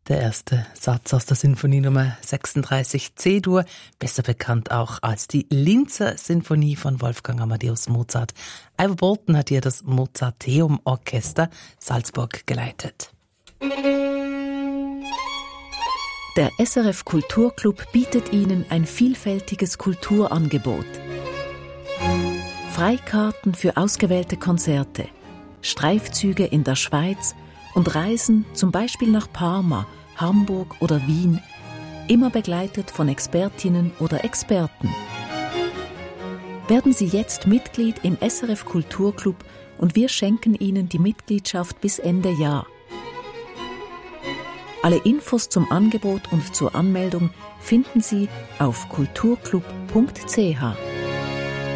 Der erste Satz aus der Sinfonie Nummer 36 C-Dur, besser bekannt auch als die Linzer Sinfonie von Wolfgang Amadeus Mozart. Ivor Bolton hat hier das Mozarteum Orchester Salzburg geleitet. Der SRF Kulturclub bietet Ihnen ein vielfältiges Kulturangebot. Freikarten für ausgewählte Konzerte, Streifzüge in der Schweiz und Reisen zum Beispiel nach Parma, Hamburg oder Wien, immer begleitet von Expertinnen oder Experten. Werden Sie jetzt Mitglied im SRF Kulturclub und wir schenken Ihnen die Mitgliedschaft bis Ende Jahr. Alle Infos zum Angebot und zur Anmeldung finden Sie auf kulturclub.ch.